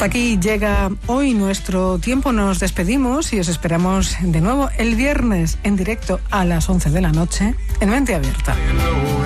Hasta aquí llega hoy nuestro tiempo. Nos despedimos y os esperamos de nuevo el viernes en directo a las 11 de la noche en Mente Abierta.